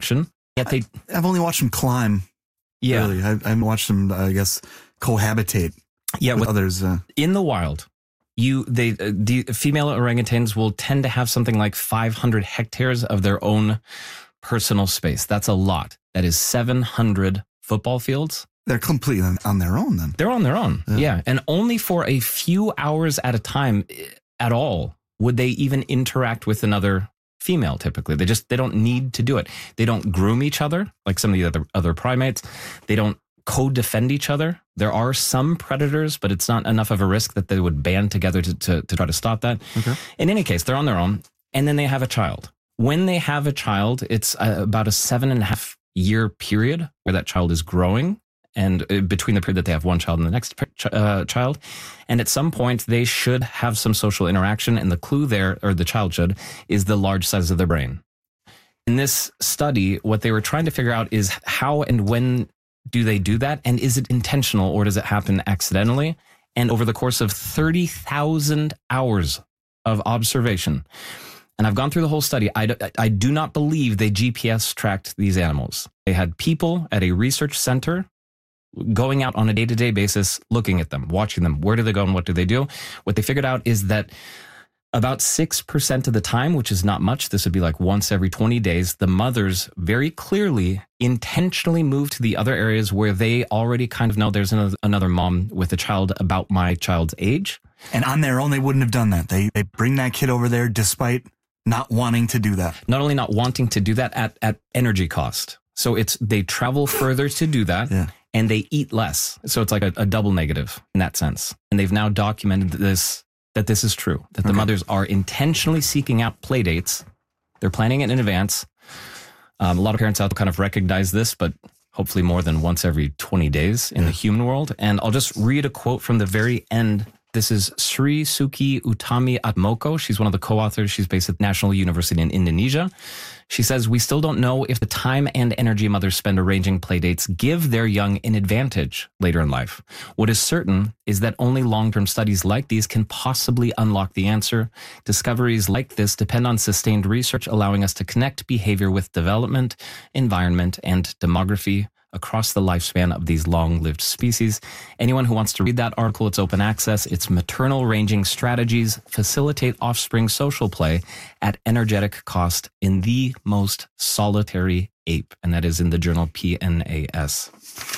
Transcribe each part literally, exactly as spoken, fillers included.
interaction. Yet they, I, I've only watched them climb. yeah, Really. I, I've watched them, I guess, cohabitate yeah, with with, others. Uh, in the wild. You, they, uh, the female orangutans will tend to have something like five hundred hectares of their own personal space. That's a lot. That is seven hundred football fields. they're completely on, on their own then. They're on their own. Yeah. yeah. And only for a few hours at a time at all would they even interact with another female. Typically, they just, they don't need to do it. They don't groom each other like some of the other, other primates. They don't co-defend each other. There are some predators, but it's not enough of a risk that they would band together to, to, to try to stop that. Okay. In any case, they're on their own, and then they have a child. When they have a child, it's uh, about a seven and a half year period where that child is growing, and uh, between the period that they have one child and the next uh, child. And at some point, they should have some social interaction, and the clue there, or the child should, is the large size of their brain. In this study, what they were trying to figure out is how and when do they do that? And is it intentional or does it happen accidentally? And over the course of thirty thousand hours of observation, and I've gone through the whole study, I, I do not believe they G P S tracked these animals. They had people at a research center going out on a day-to-day basis, looking at them, watching them. Where do they go and what do they do? What they figured out is that about six percent of the time, which is not much, this would be like once every twenty days, the mothers very clearly intentionally move to the other areas where they already kind of know there's another, another mom with a child about my child's age. And on their own, they wouldn't have done that. They they bring that kid over there despite not wanting to do that. Not only not wanting to do that, at, at energy cost. So it's they travel further to do that. Yeah. And they eat less. So it's like a, a double negative in that sense. And they've now documented this, that this is true, that the Okay. mothers are intentionally seeking out play dates. They're planning it in advance. Um, a lot of parents out there kind of recognize this, but hopefully more than once every twenty days in Yeah. the human world. And I'll just read a quote from the very end. This is Sri Suki Utami Atmoko. She's one of the co-authors. She's based at National University in Indonesia. She says, "We still don't know if the time and energy mothers spend arranging playdates give their young an advantage later in life. What is certain is that only long-term studies like these can possibly unlock the answer. Discoveries like this depend on sustained research, allowing us to connect behavior with development, environment, and demography across the lifespan of these long-lived species." Anyone who wants to read that article, it's open access. It's Maternal Ranging Strategies Facilitate Offspring Social Play at Energetic Cost in the Most Solitary Ape. And that is in the journal P N A S.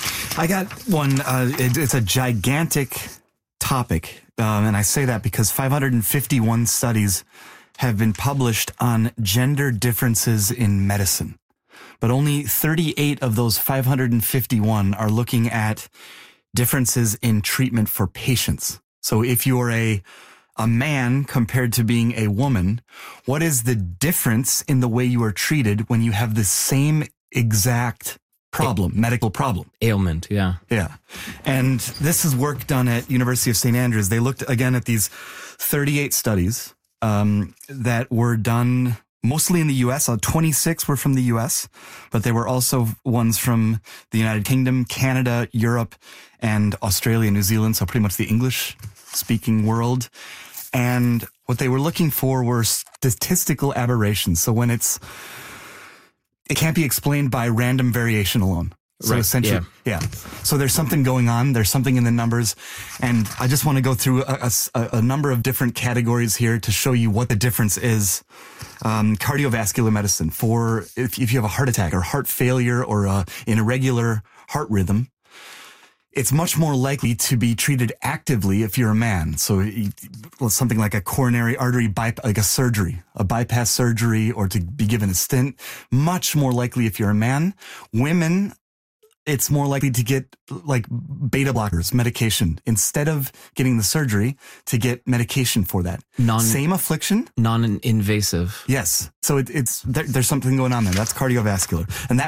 I got one. Uh, it, it's a gigantic topic. Um, and I say that because five hundred fifty-one studies have been published on gender differences in medicine. But only thirty-eight of those five hundred fifty-one are looking at differences in treatment for patients. So if you're a a man compared to being a woman, what is the difference in the way you are treated when you have the same exact problem, medical problem? Ailment, yeah. Yeah. And this is work done at University of Saint Andrews. They looked again at these thirty-eight studies um, that were done mostly in the U S. Uh, twenty-six were from the U S, but there were also ones from the United Kingdom, Canada, Europe, and Australia, New Zealand. So pretty much the English speaking world. And what they were looking for were statistical aberrations. So when it's, it can't be explained by random variation alone. So Right, essentially, yeah. So there's something going on. There's something in the numbers. And I just want to go through a, a, a number of different categories here to show you what the difference is. Um, cardiovascular medicine, for if, if you have a heart attack or heart failure or a, an irregular heart rhythm, it's much more likely to be treated actively if you're a man. So well, something like a coronary artery bypass, like a surgery, a bypass surgery, or to be given a stent, much more likely if you're a man. Women, it's more likely to get like beta blockers, medication, instead of getting the surgery, to get medication for that. Non- Same affliction. Non-invasive. Yes. So it, it's there, there's something going on there. That's cardiovascular. And that